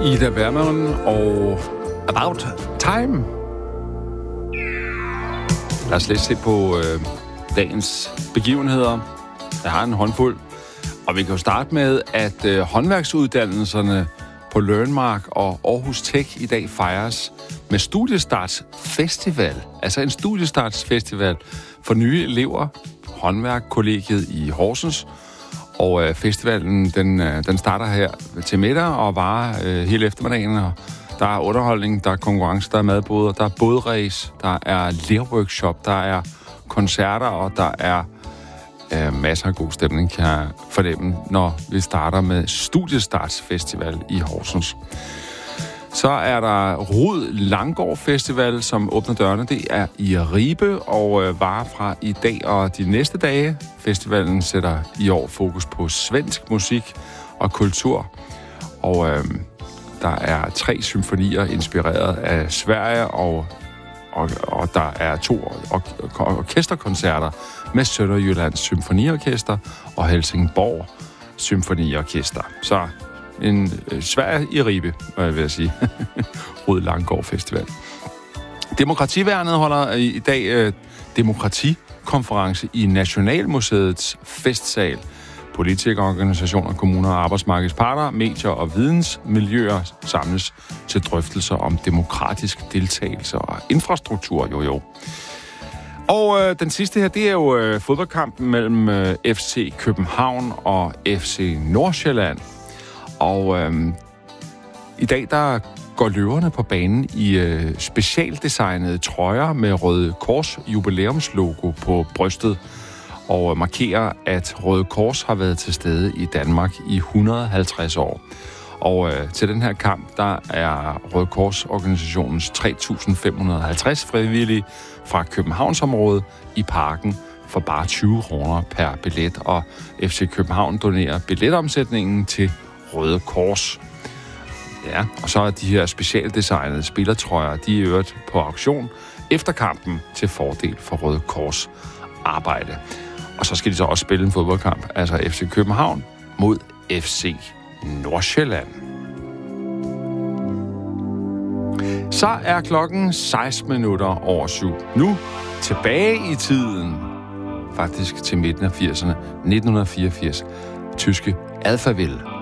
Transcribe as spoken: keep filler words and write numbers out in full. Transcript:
Ida Bergman og About Time. Lad os lige se på øh, dagens begivenheder. Jeg har en håndfuld. Og vi kan jo starte med, at øh, håndværksuddannelserne på Learnmark og Aarhus Tech i dag fejres med Studiestartsfestival. Altså en Studiestartsfestival for nye elever. Håndværkkollegiet i Horsens. Og øh, festivalen, den, øh, den starter her til middag og varer øh, hele eftermiddagen. Og der er underholdning, der er konkurrence, der er madboder, der er bådræs, der er lerworkshop, der er koncerter, og der er øh, masser af god stemning, kan jeg fornemme, når vi starter med Studiestartsfestival i Horsens. Så er der Rud Langgaard Festival, som åbner dørene. Det er i Ribe og øh, varer fra i dag og de næste dage. Festivalen sætter i år fokus på svensk musik og kultur. Og øh, der er tre symfonier inspireret af Sverige, og, og, og der er to or- or- orkesterkoncerter med Sønderjyllands Symfoniorkester og Helsingborg Symfoniorkester. Så en øh, Sverige i Ribe, vil jeg sige. Rud Langgaard Festival. Demokrativærnet holder i, i dag øh, demokratikonference i Nationalmuseets festsal. Politikere, organisationer, kommuner, arbejdsmarkedsparter, medier og vidensmiljøer samles til drøftelser om demokratisk deltagelse og infrastruktur, jo jo. Og øh, den sidste her, det er jo øh, fodboldkampen mellem øh, F C København og F C Nordsjælland. Og øhm, i dag, der går løverne på banen i øh, specialdesignede trøjer med Røde Kors jubilæumslogo på brystet, og markerer, at Røde Kors har været til stede i Danmark i et hundrede og halvtreds år. Og øh, til den her kamp, der er Røde Kors-organisationens tre tusind fem hundrede og halvtreds frivillige fra Københavnsområdet i parken for bare tyve kroner per billet, og F C København donerer billetomsætningen til Røde Kors. Ja, og så er de her specialdesignede spillertrøjer, de er øvrigt på auktion efter kampen til fordel for Røde Kors arbejde. Og så skal de så også spille en fodboldkamp, altså F C København mod F C Nordsjælland. Så er klokken seksten minutter over syv. Nu tilbage i tiden, faktisk til midten af firserne, nitten fireogfirs, tyske Alphaville.